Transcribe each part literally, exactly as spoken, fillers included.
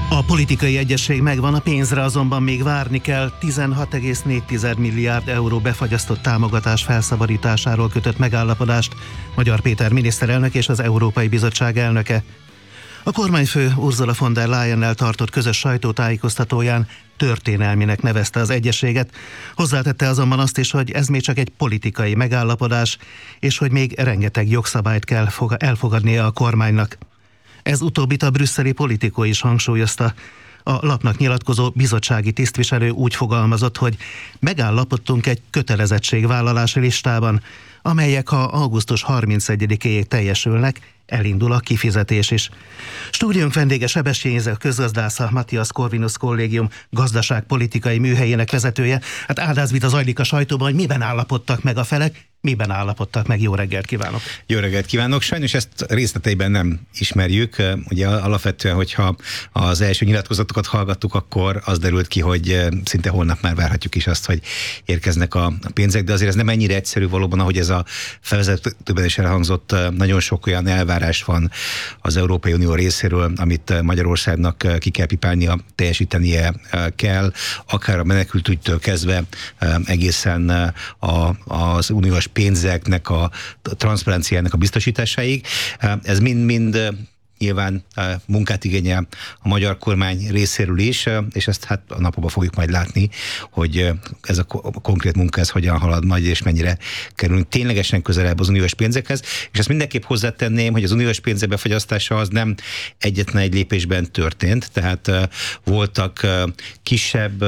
A politikai egyesség megvan, a pénzre azonban még várni kell. tizenhat egész négy milliárd euró befagyasztott támogatás felszabadításáról kötött megállapodást Magyar Péter miniszterelnök és az Európai Bizottság elnöke. A kormányfő Ursula von der Leyennel tartott közös sajtótájékoztatóján történelminek nevezte az egyességet. Hozzátette azonban azt is, hogy ez még csak egy politikai megállapodás, és hogy még rengeteg jogszabályt kell elfogadnia a kormánynak. Ez utóbbit a brüsszeli politikó is hangsúlyozta. A lapnak nyilatkozó bizottsági tisztviselő úgy fogalmazott, hogy megállapodtunk egy kötelezettségvállalási listában, amelyek ha augusztus harmincegyedikéig teljesülnek, elindul a kifizetés is. Stúdiónk vendége Sebestyén József közgazdásza, Matthias Corvinus Kollégium gazdaságpolitikai műhelyének vezetője. Hát áldásvita zajlik a sajtóban, hogy miben állapodtak meg a felek, miben állapodtak meg. Jó reggelt kívánok! Jó reggelt kívánok! Sajnos ezt részleteiben nem ismerjük. Ugye alapvetően, hogyha az első nyilatkozatokat hallgattuk, akkor az derült ki, hogy szinte holnap már várhatjuk is azt, hogy érkeznek a pénzek, de azért ez nem ennyire egyszerű valóban, ahogy ez a felvezetőben is elhangzott, nagyon sok olyan elvárás van az Európai Unió részéről, amit Magyarországnak ki kell pipálnia, teljesítenie kell, akár a menekültügytől kezdve egészen a, az uniós pénzeknek a transzparenciának a biztosításáig. Ez mind-mind nyilván munkát igényel a magyar kormány részéről is, és ezt hát a napokban fogjuk majd látni, hogy ez a konkrét munka ez hogyan halad majd, és mennyire kerülünk ténylegesen közelebb az uniós pénzekhez. És ezt mindenképp hozzátenném, hogy az uniós pénzek befagyasztása az nem egyetlen egy lépésben történt, tehát voltak kisebb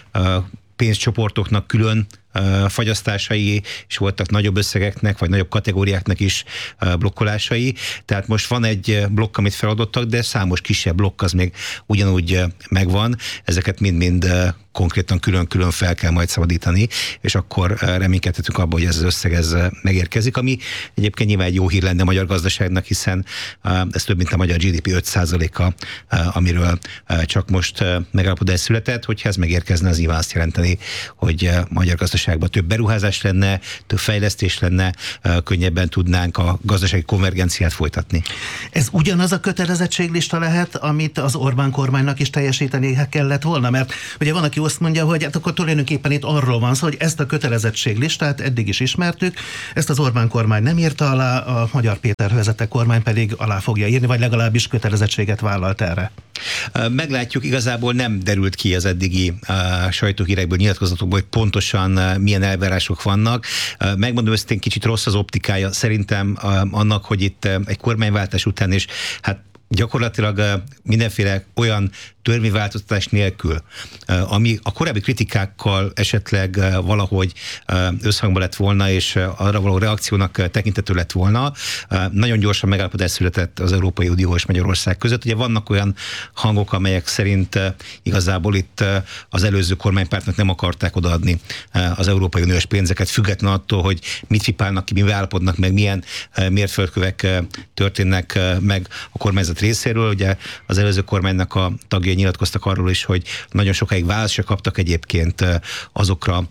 pénzcsoportoknak külön fagyasztásai, és voltak nagyobb összegeknek, vagy nagyobb kategóriáknak is blokkolásai. Tehát most van egy blokk, amit feladottak, de számos kisebb blokk az még ugyanúgy megvan. Ezeket mind-mind konkrétan külön-külön fel kell majd szabadítani, és akkor reménykedhetünk abban, hogy ez az összeg ez megérkezik, ami egyébként nyilván egy jó hír lenne a magyar gazdaságnak, hiszen ez több, mint a magyar gé dé pé öt százaléka, amiről csak most megállapodás született. Hogyha ez megérkezne, az nyilván azt jelenteni, hogy a magyar gazdaságban több beruházás lenne, több fejlesztés lenne, könnyebben tudnánk a gazdasági konvergenciát folytatni. Ez ugyanaz a kötelezettséglista lehet, amit az Orbán kormánynak is teljesítenie kellett volna, mert ugye van, aki azt mondja, hogy hát akkor tulajdonképpen itt arról van szó, hogy ezt a kötelezettséglistát eddig is ismertük, ezt az Orbán kormány nem írta alá, a Magyar Péter vezette kormány pedig alá fogja írni, vagy legalábbis kötelezettséget vállalt erre. Meglátjuk, igazából nem derült ki az eddigi uh, sajtóhírekből, nyilatkozatokból, hogy pontosan uh, milyen elvárások vannak. Uh, megmondom őszintén, kicsit rossz az optikája szerintem uh, annak, hogy itt uh, egy kormányváltás után is hát gyakorlatilag mindenféle olyan törvényváltoztatás nélkül, ami a korábbi kritikákkal esetleg valahogy összhangban lett volna, és arra való reakciónak tekintető lett volna. Nagyon gyorsan megállapodás született az Európai Unió és Magyarország között. Ugye vannak olyan hangok, amelyek szerint igazából itt az előző kormánypártnak nem akarták odaadni az Európai Uniós pénzeket, független attól, hogy mit pipálnak ki, mivel állapodnak meg, milyen mérföldkövek történnek meg a kormányzat részéről. Ugye az előző kormánynak a tagjai nyilatkoztak arról is, hogy nagyon sokáig választ se kaptak egyébként azokra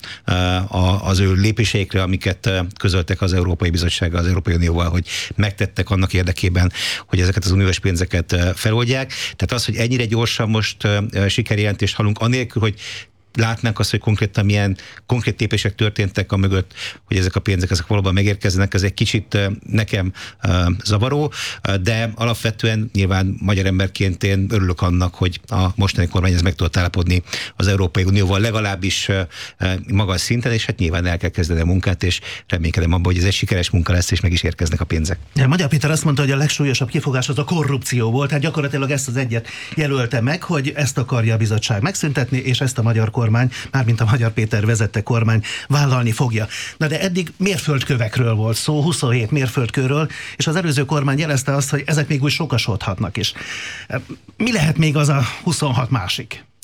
az ő lépéseikre, amiket közöltek az Európai Bizottsággal, az Európai Unióval, hogy megtettek annak érdekében, hogy ezeket az uniós pénzeket feloldják. Tehát az, hogy ennyire gyorsan most sikerjelentést hallunk, anélkül, hogy látnánk azt, hogy konkrétan milyen konkrét lépések történtek a mögött, hogy ezek a pénzek ezek valóban megérkeznek, ez egy kicsit nekem zavaró, de alapvetően nyilván magyar emberként én örülök annak, hogy a mostani kormány ez meg tudott állapodni az Európai Unióval, legalábbis magas szinten, és hát nyilván el kell kezdeni a munkát, és reménykedem abban, hogy ez egy sikeres munka lesz, és meg is érkeznek a pénzek. Ja, Magyar Péter azt mondta, hogy a legsúlyosabb kifogás az a korrupció volt, tehát gyakorlatilag ezt az egyet jelölte meg, hogy ezt akarja a bizottság megszüntetni, és ezt a magyar kormány, mármint a Magyar Péter vezette kormány vállalni fogja. Na de eddig mérföldkövekről volt szó, huszonhét mérföldkőről, és az előző kormány jelezte azt, hogy ezek még úgy sokasodhatnak is. Mi lehet még az a huszonhat másik?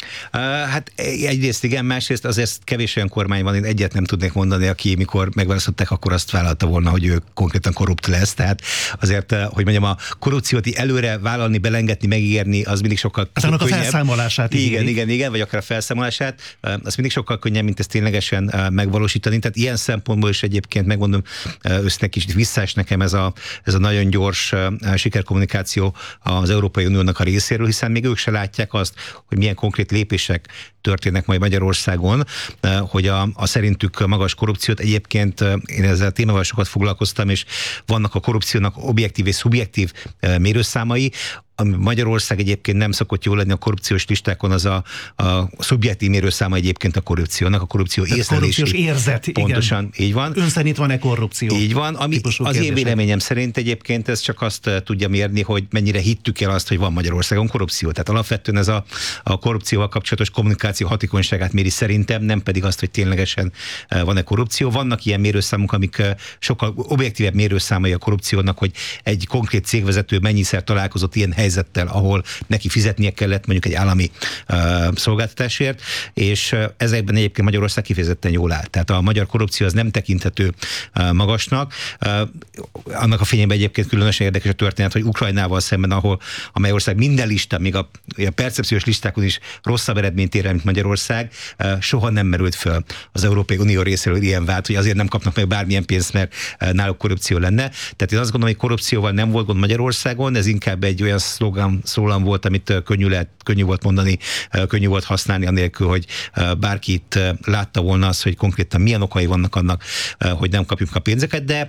Hát egyrészt igen, másrészt azért kevés olyan kormány van, én egyet nem tudnék mondani, aki mikor megválasztották, akkor azt vállalta volna, hogy ő konkrétan korrupt lesz. Tehát azért, hogy mondjam, a korrupciót előre vállalni, belengetni, megígérni, az mindig sokkal hát annak könnyebb. A felszámolását igen, ígérik. igen, igen, vagy akár a felszámolását, az mindig sokkal könnyebb, mint ezt ténylegesen megvalósítani. Tehát ilyen szempontból is egyébként megmondom, össznek kicsit visszás nekem ez a, ez a nagyon gyors sikerkommunikáció az Európai Uniónak a részéről, hiszen még ők se látják azt, hogy milyen konkrét lépések történnek majd Magyarországon, hogy a, a szerintük magas korrupciót, egyébként én ezzel a témával sokat foglalkoztam, és vannak a korrupciónak objektív és szubjektív mérőszámai, ami Magyarország egyébként nem szokott jól lenni a korrupciós listákon, az a, a szubjektív mérőszáma egyébként a korrupciónak, a korrupció észlelési. Korrupciós érzet, igen. Pontosan, így van. Ön szerint van-e korrupció? Így van, ami az kérdések. Én véleményem szerint egyébként ez csak azt tudja mérni, hogy mennyire hittük el azt, hogy van Magyarországon korrupció. Tehát alapvetően ez a, a korrupcióval kapcsolatos kommunikáció hatékonyságát méri szerintem, nem pedig azt, hogy ténylegesen van-e korrupció. Vannak ilyen mérőszámok, amik sokkal objektívebb mérőszámai a korrupciónak, hogy egy konkrét cégvezető mennyiszer találkozott ilyen helyzettel, ahol neki fizetnie kellett mondjuk egy állami uh, szolgáltatásért, és uh, ezekben egyébként Magyarország kifejezetten jól áll. Tehát a magyar korrupció az nem tekinthető uh, magasnak. Uh, annak a fényében egyébként különösen érdekes a történet, hogy Ukrajnával szemben, ahol amely ország minden lista, még a, a percepciós listákon is rosszabb eredményt ér, mint Magyarország, uh, soha nem merült föl az Európai Unió részéről ilyen vált, hogy azért nem kapnak meg bármilyen pénzt, mert uh, náluk korrupció lenne. Tehát én azt gondolom, hogy korrupcióval nem volt gond Magyarországon, ez inkább egy olyan szlogán, szólam volt, amit könnyű, lehet, könnyű volt mondani, könnyű volt használni, anélkül, hogy bárki itt látta volna azt, hogy konkrétan milyen okai vannak annak, hogy nem kapjuk a pénzeket, de,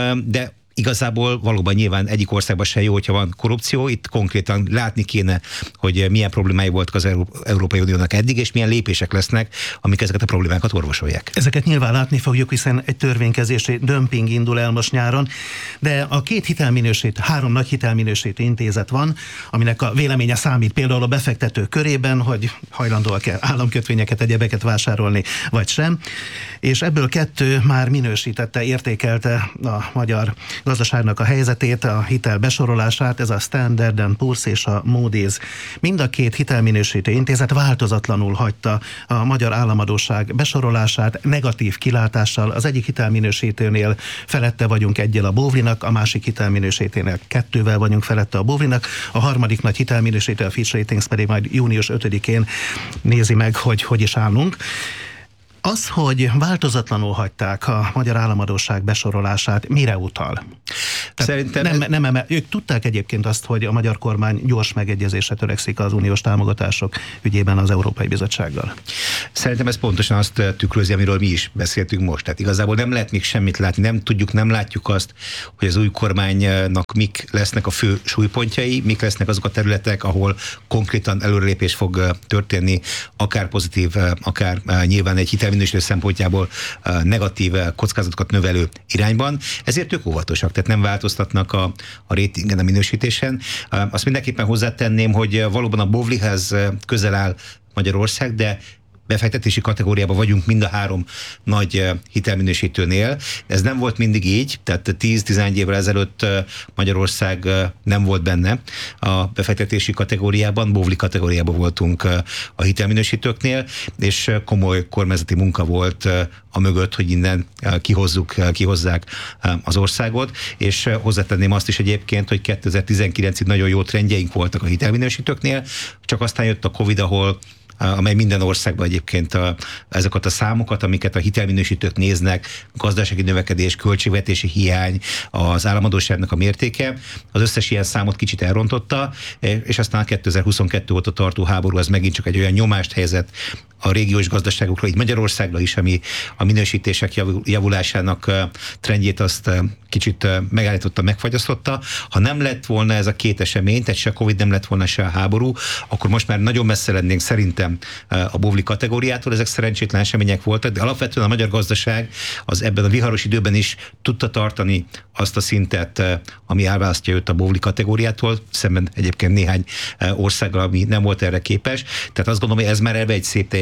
de igazából valóban nyilván egyik országban se jó, hogyha van korrupció, itt konkrétan látni kéne, hogy milyen problémái voltak az Európai Uniónak eddig, és milyen lépések lesznek, amik ezeket a problémákat orvosolják. Ezeket nyilván látni fogjuk, hiszen egy törvénykezési dömping indul el most nyáron, de a két hitelminősítő, három nagy hitelminősítő intézet van, aminek a véleménye számít például a befektető körében, hogy hajlandóak-e államkötvényeket, egyebeket vásárolni, vagy sem, és ebből kettő már minősítette, értékelte a magyar gazdaságnak a helyzetét, a hitel besorolását, ez a Standard and Poor's és a Moody's. Mind a két hitelminősítő intézet változatlanul hagyta a magyar államadósság besorolását negatív kilátással. Az egyik hitelminősítőnél felette vagyunk egyel a Bovlinak, a másik hitelminősítőnél kettővel vagyunk felette a Bovlinak, a harmadik nagy hitelminősítő, a Fitch Ratings pedig majd június ötödikén nézi meg, hogy hogy is állunk. Az, hogy változatlanul hagyták a magyar államadósság besorolását, mire utal? Szerintem nem, ez... nem emel... Ők tudták egyébként azt, hogy a magyar kormány gyors megegyezésre törekszik az uniós támogatások ügyében az Európai Bizottsággal. Szerintem ez pontosan azt tükrözi, amiről mi is beszéltünk most. Tehát igazából nem lehet még semmit látni, nem tudjuk, nem látjuk azt, hogy az új kormánynak mik lesznek a fő súlypontjai, mik lesznek azok a területek, ahol konkrétan előrelépés fog történni, akár pozitív, akár nyilván egy hitelminősítő szempontjából negatív kockázatokat növelő irányban. Ezért ők óvatosak, tehát nem változtatnak a, a rétingen, a minősítésen. Azt mindenképpen hozzátenném, hogy valóban a Bovlihez közel áll Magyarország, de befektetési kategóriában vagyunk mind a három nagy hitelminősítőnél. Ez nem volt mindig így, tehát tíz-tizenegy évvel ezelőtt Magyarország nem volt benne a befektetési kategóriában, Bovli kategóriában voltunk a hitelminősítőknél, és komoly kormányzati munka volt a mögött, hogy innen kihozzuk, kihozzák az országot, és hozzátenném azt is egyébként, hogy kétezer-tizenkilencig nagyon jó trendjeink voltak a hitelminősítőknél, csak aztán jött a Covid, ahol amely minden országban egyébként a, ezeket a számokat, amiket a hitelminősítők néznek, gazdasági növekedés, költségvetési hiány, az államadósságnak a mértéke, az összes ilyen számot kicsit elrontotta, és aztán kétezer-huszonkettő óta tartó háború az megint csak egy olyan nyomást helyezett a régiós gazdaságokra, így Magyarországra is, ami a minősítések javulásának trendjét azt kicsit megállította, megfagyasztotta. Ha nem lett volna ez a két esemény, tehát se Covid nem lett volna, se a háború, akkor most már nagyon messze lennénk szerintem a Bovli kategóriától. Ezek szerencsétlen események voltak, de alapvetően a magyar gazdaság az ebben a viharos időben is tudta tartani azt a szintet, ami elválasztja őt a Bovli kategóriától, szemben egyébként néhány országgal, ami nem volt erre képes. Tehát azt gondolom, hogy ez már ebbe egy szép teljesítmény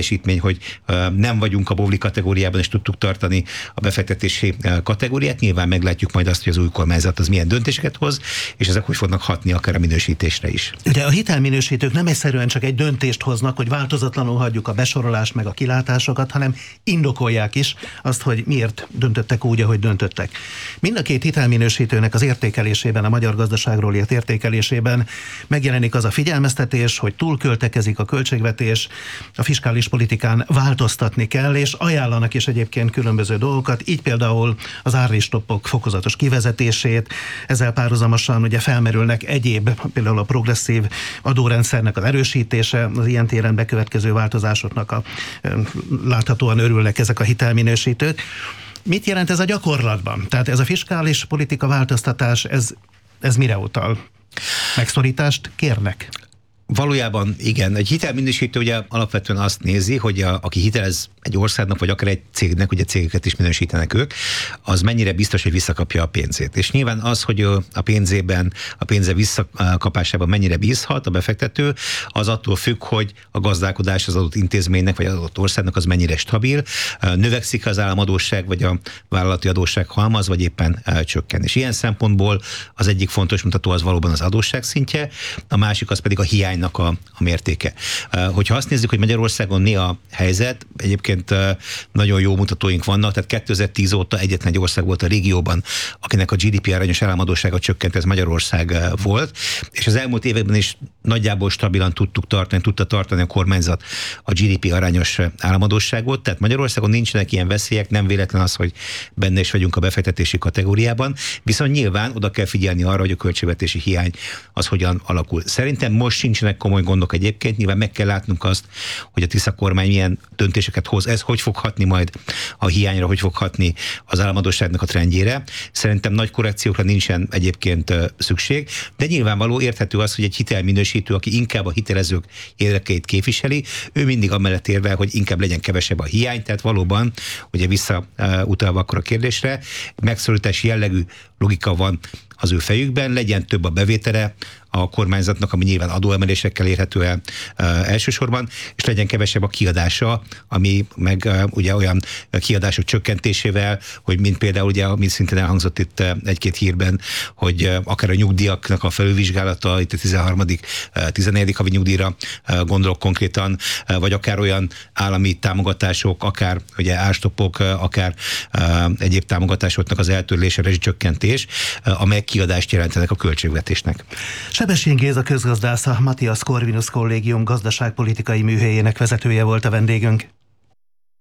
teljesítmény, hogy nem vagyunk a bovli kategóriában, és tudtuk tartani a befektetési kategóriát. Nyilván meglátjuk majd azt, hogy az új kormányzat az milyen döntéseket hoz, és ezek hogy fognak hatni akár a minősítésre is. Ugye a hitelminősítők nem egyszerűen csak egy döntést hoznak, hogy változatlanul hagyjuk a besorolást meg a kilátásokat, hanem indokolják is azt, hogy miért döntöttek úgy, ahogy döntöttek. Mind a két hitelminősítőnek az értékelésében, a magyar gazdaságról írt értékelésében megjelenik az a figyelmeztetés, hogy túlköltekezik a költségvetés, a fiskális politikán változtatni kell, és ajánlanak is egyébként különböző dolgokat, így például az árristoppok fokozatos kivezetését, ezzel párhuzamosan ugye felmerülnek egyéb, például a progresszív adórendszernek az erősítése, az ilyen téren bekövetkező változásoknak a, láthatóan örülnek ezek a hitelminősítők. Mit jelent ez a gyakorlatban? Tehát ez a fiskális politika változtatás, ez, ez mire utal? Megszorítást kérnek? Valójában igen. Egy hitelminősítő ugye alapvetően azt nézi, hogy a, aki hitelez egy országnak, vagy akár egy cégnek, ugye cégeket is minősítenek ők, az mennyire biztos, hogy visszakapja a pénzét. És nyilván az, hogy a pénzében, a pénze visszakapásában mennyire bízhat a befektető, az attól függ, hogy a gazdálkodás az adott intézménynek, vagy az adott országnak az mennyire stabil, növekszik az államadósság, vagy a vállalati adósság halmaz, vagy éppen csökken. És ilyen szempontból az egyik fontos mutató az valóban az adósság szintje, a másik az pedig a hiány A, a mértéke. Hogyha azt nézzük, hogy Magyarországon mi a helyzet, egyébként nagyon jó mutatóink vannak, tehát kétezer-tíz óta egyetlen egy ország volt a régióban, akinek a gé dé pé arányos államadóssága csökkent, ez Magyarország volt, és az elmúlt években is nagyjából stabilan tudtuk tartani, tudta tartani a kormányzat a gé dé pé arányos államadósságot, tehát Magyarországon nincsenek ilyen veszélyek, nem véletlen az, hogy benne is vagyunk a befektetési kategóriában, viszont nyilván oda kell figyelni arra, hogy a költségvetési hiány az hogyan alakul. Szerintem most sincsenek komoly gondok egyébként, nyilván meg kell látnunk azt, hogy a Tisza kormány milyen döntéseket hoz, ez hogy fog hatni majd a hiányra, hogy fog hatni az államadósságnak a trendjére. Szerintem nagy korrekciókra nincsen egyébként szükség, de nyilvánvaló érthető az, hogy egy hitelminősítő, aki inkább a hitelezők érdekeit képviseli, ő mindig amellett érvel, hogy inkább legyen kevesebb a hiány, tehát valóban, ugye visszautalva akkor a kérdésre, megszorítási jellegű logika van az ő fejükben, legyen több a bevétele a kormányzatnak, ami nyilván adóemelésekkel érhető el e, elsősorban, és legyen kevesebb a kiadása, ami meg e, ugye olyan kiadások csökkentésével, hogy mint például ugye, mint szintén elhangzott itt egy-két hírben, hogy e, akár a nyugdíjaknak a felülvizsgálata, itt a tizenharmadik tizennegyedik havi nyugdíjra e, gondolok konkrétan, e, vagy akár olyan állami támogatások, akár ugye árstoppok, akár e, egyéb támogatásoknak az eltörlése, rezsicsökkentés, e, amelyek kiadást jelentenek a költségvetésnek. Sebestyén Géza közgazdász, a Matthias Corvinus Kollégium gazdaságpolitikai műhelyének vezetője volt a vendégünk.